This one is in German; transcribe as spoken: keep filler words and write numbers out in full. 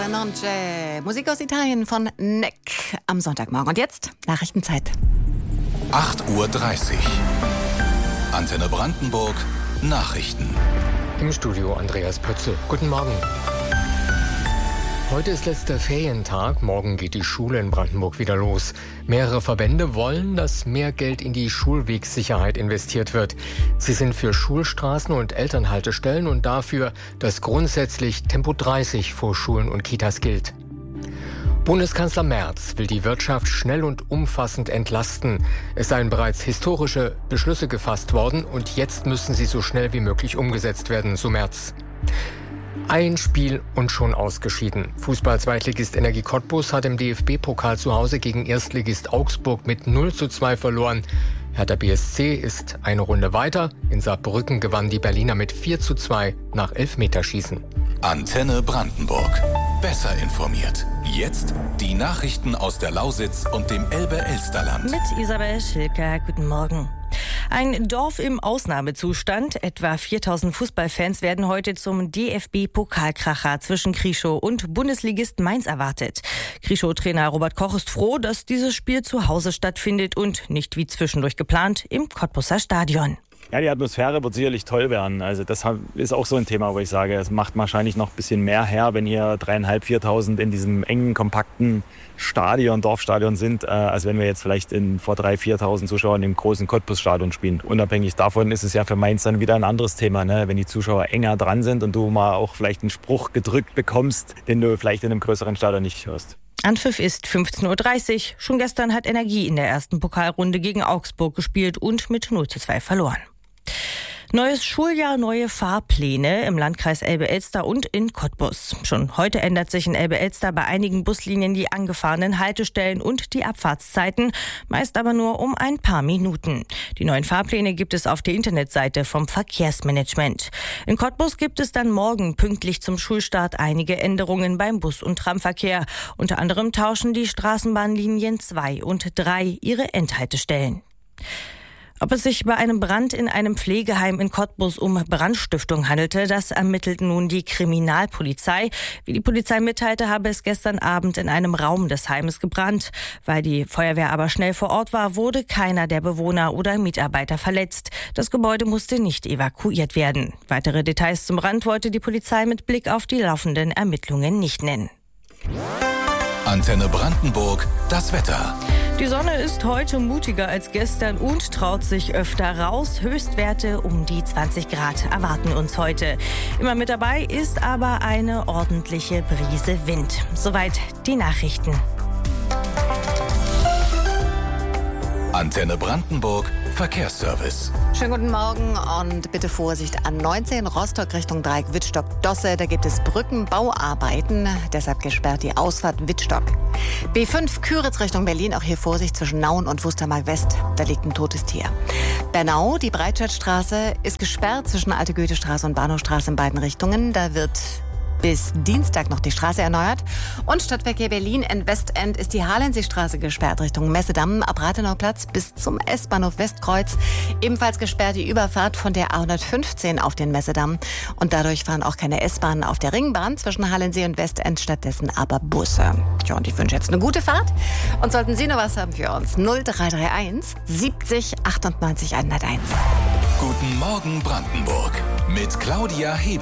Nonce. Musik aus Italien von Neck am Sonntagmorgen. Und jetzt Nachrichtenzeit. acht Uhr dreißig. Antenne Brandenburg. Nachrichten. Im Studio Andreas Pötze. Guten Morgen. Heute ist letzter Ferientag. Morgen geht die Schule in Brandenburg wieder los. Mehrere Verbände wollen, dass mehr Geld in die Schulwegsicherheit investiert wird. Sie sind für Schulstraßen und Elternhaltestellen und dafür, dass grundsätzlich Tempo dreißig vor Schulen und Kitas gilt. Bundeskanzler Merz will die Wirtschaft schnell und umfassend entlasten. Es seien bereits historische Beschlüsse gefasst worden und jetzt müssen sie so schnell wie möglich umgesetzt werden, so Merz. Ein Spiel und schon ausgeschieden. Fußball-Zweitligist Energie Cottbus hat im D F B-Pokal zu Hause gegen Erstligist Augsburg mit null zu zwei verloren. Hertha B S C ist eine Runde weiter. In Saarbrücken gewannen die Berliner mit vier zu zwei nach Elfmeterschießen. Antenne Brandenburg. Besser informiert. Jetzt die Nachrichten aus der Lausitz und dem Elbe-Elsterland. Mit Isabel Schilker. Guten Morgen. Ein Dorf im Ausnahmezustand. Etwa viertausend Fußballfans werden heute zum D F B-Pokalkracher zwischen Krieschow und Bundesligist Mainz erwartet. Krieschow-Trainer Robert Koch ist froh, dass dieses Spiel zu Hause stattfindet und nicht wie zwischendurch geplant im Cottbuser Stadion. Ja, die Atmosphäre wird sicherlich toll werden. Also das ist auch so ein Thema, wo ich sage, es macht wahrscheinlich noch ein bisschen mehr her, wenn hier dreieinhalb, viertausend in diesem engen, kompakten Stadion, Dorfstadion sind, äh, als wenn wir jetzt vielleicht in, vor dreitausend, viertausend Zuschauern im großen Cottbus-Stadion spielen. Unabhängig davon ist es ja für Mainz dann wieder ein anderes Thema, ne? Wenn die Zuschauer enger dran sind und du mal auch vielleicht einen Spruch gedrückt bekommst, den du vielleicht in einem größeren Stadion nicht hörst. Anpfiff ist fünfzehn Uhr dreißig. Schon gestern hat Energie in der ersten Pokalrunde gegen Augsburg gespielt und mit null zu zwei verloren. Neues Schuljahr, neue Fahrpläne im Landkreis Elbe-Elster und in Cottbus. Schon heute ändert sich in Elbe-Elster bei einigen Buslinien die angefahrenen Haltestellen und die Abfahrtszeiten, meist aber nur um ein paar Minuten. Die neuen Fahrpläne gibt es auf der Internetseite vom Verkehrsmanagement. In Cottbus gibt es dann morgen pünktlich zum Schulstart einige Änderungen beim Bus- und Tramverkehr. Unter anderem tauschen die Straßenbahnlinien zwei und drei ihre Endhaltestellen. Ob es sich bei einem Brand in einem Pflegeheim in Cottbus um Brandstiftung handelte, das ermittelt nun die Kriminalpolizei. Wie die Polizei mitteilte, habe es gestern Abend in einem Raum des Heimes gebrannt. Weil die Feuerwehr aber schnell vor Ort war, wurde keiner der Bewohner oder Mitarbeiter verletzt. Das Gebäude musste nicht evakuiert werden. Weitere Details zum Brand wollte die Polizei mit Blick auf die laufenden Ermittlungen nicht nennen. Antenne Brandenburg. Das Wetter. Die Sonne ist heute mutiger als gestern und traut sich öfter raus. Höchstwerte um die zwanzig Grad erwarten uns heute. Immer mit dabei ist aber eine ordentliche Brise Wind. Soweit die Nachrichten. Antenne Brandenburg. Verkehrsservice. Schönen guten Morgen und bitte Vorsicht an neunzehn Rostock Richtung Dreieck Wittstock-Dosse. Da gibt es Brückenbauarbeiten, deshalb gesperrt die Ausfahrt Wittstock. B fünf Küritz Richtung Berlin, auch hier Vorsicht zwischen Nauen und Wustermark West. Da liegt ein totes Tier. Bernau, die Breitscheidstraße ist gesperrt zwischen Alte Goethestraße und Bahnhofstraße in beiden Richtungen. Da wird bis Dienstag noch die Straße erneuert. Und Stadtverkehr Berlin in Westend ist die Hallenseestraße gesperrt Richtung Messedamm ab Rathenauplatz bis zum S-Bahnhof Westkreuz. Ebenfalls gesperrt die Überfahrt von der A hundertfünfzehn auf den Messedamm. Und dadurch fahren auch keine S-Bahnen auf der Ringbahn zwischen Hallensee und Westend, stattdessen aber Busse. Tja, und ich wünsche jetzt eine gute Fahrt. Und sollten Sie noch was haben für uns, null drei drei eins siebzig achtundneunzig hunderteins. Guten Morgen Brandenburg mit Claudia Hebel.